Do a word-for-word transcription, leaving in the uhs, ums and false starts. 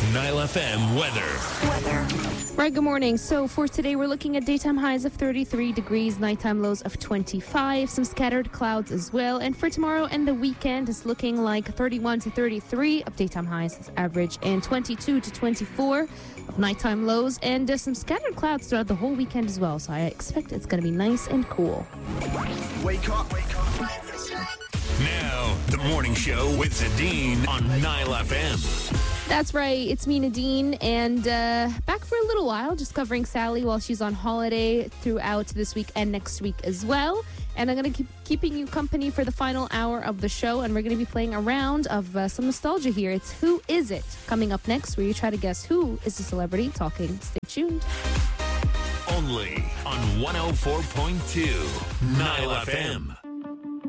Nile F M weather. Right, good morning. So for today, we're looking at daytime highs of thirty-three degrees, nighttime lows of twenty-five, some scattered clouds as well. And for tomorrow and the weekend, it's looking like thirty-one to thirty-three of daytime highs as average and twenty-two to twenty-four of nighttime lows, and uh, some scattered clouds throughout the whole weekend as well. So I expect it's going to be nice and cool. Wake up, wake up. Now, the morning show with Zadine on Nile F M. That's right. It's me, Nadine, and uh, back for a little while, just covering Sally while she's on holiday throughout this week and next week as well. And I'm going to keep keeping you company for the final hour of the show, and we're going to be playing a round of uh, some nostalgia here. It's Who Is It? Coming up next, where you try to guess who is the celebrity talking. Stay tuned. Only on one oh four point two Nile F M.